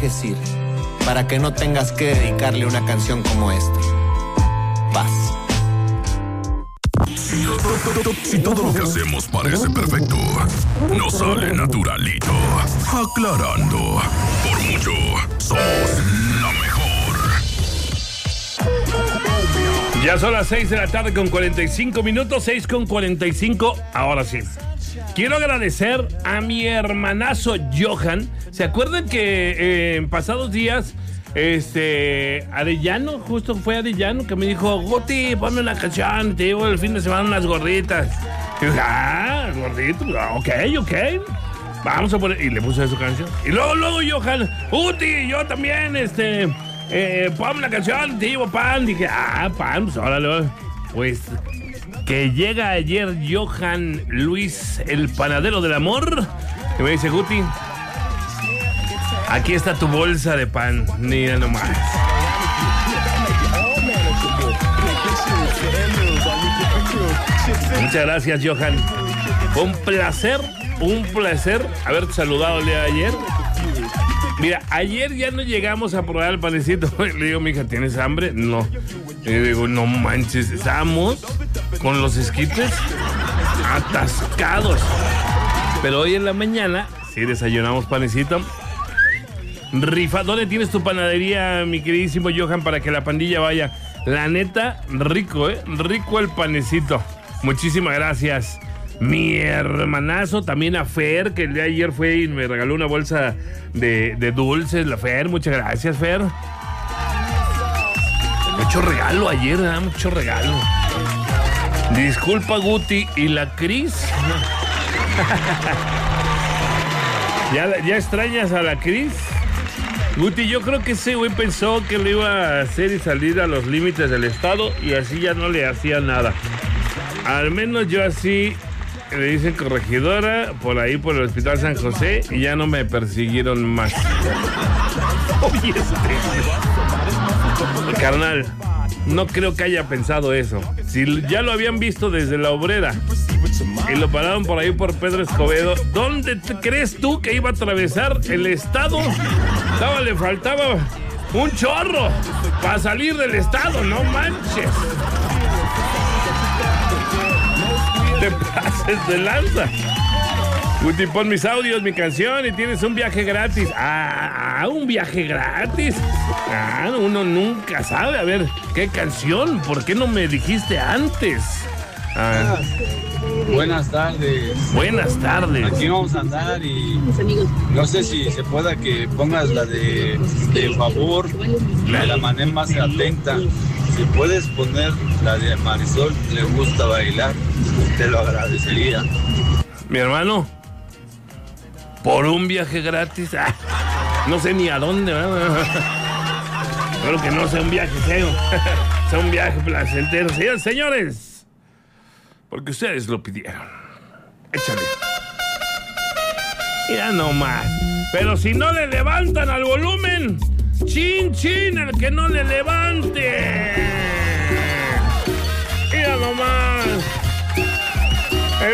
que sirve para que no tengas que dedicarle una canción como esta. Paz. Si todo lo que hacemos parece perfecto, nos sale naturalito. Aclarando, por mucho, somos la mejor. Ya son las 6 de la tarde con 45 minutos, 6 con 45, ahora sí. Quiero agradecer a mi hermanazo Johan. ¿Se acuerdan que en pasados días, Arellano, justo fue Arellano, que me dijo, Guti, ponme una canción, te llevo el fin de semana unas gorditas? Y dije, gorditos, ok. Vamos a poner, y le puse su canción. Y luego Johan, Guti, yo también, ponme una canción, te llevo pan. Dije, pan, pues órale. Pues que llega ayer Johan Luis, el panadero del amor, que me dice, Guti, aquí está tu bolsa de pan, mira nomás. Muchas gracias, Johan. Fue un placer haberte saludado el día de ayer. Mira, ayer ya no llegamos a probar el panecito. Le digo, mija, ¿tienes hambre? No. Le digo, no manches, estamos con los esquites atascados. Pero hoy en la mañana, sí desayunamos panecito. Rifa, ¿dónde tienes tu panadería, mi queridísimo Johan, para que la pandilla vaya? La neta, rico, rico el panecito. Muchísimas gracias. Mi hermanazo, también a Fer, que el día de ayer fue y me regaló una bolsa de dulces. La Fer, muchas gracias, Fer. Mucho regalo ayer, mucho regalo. Disculpa, Guti, ¿y la Cris? ¿Ya extrañas a la Cris? Guti, yo creo que ese güey pensó que lo iba a hacer y salir a los límites del estado y así ya no le hacía nada. Al menos yo así le dicen corregidora por ahí por el Hospital San José y ya no me persiguieron más. Oye, carnal, no creo que haya pensado eso. Si ya lo habían visto desde la Obrera y lo pararon por ahí por Pedro Escobedo, ¿dónde crees tú que iba a atravesar el estado? Le faltaba un chorro para salir del estado, no manches. Te pases de lanza. Guti, pon mis audios, mi canción y tienes un viaje gratis. Un viaje gratis. Uno nunca sabe. A ver, ¿qué canción? ¿Por qué no me dijiste antes? Buenas tardes. Buenas tardes. Aquí vamos a andar y no sé si se pueda que pongas la de favor, la mané más atenta. Si puedes poner la de Marisol, le gusta bailar, te lo agradecería. Mi hermano, por un viaje gratis, no sé ni a dónde, ¿verdad? Espero que no sea un viaje feo, sea un viaje placentero. Señores, porque ustedes lo pidieron. Échale. Ya no más. Pero si no le levantan al volumen, chin, el que no le levante. Ya no más.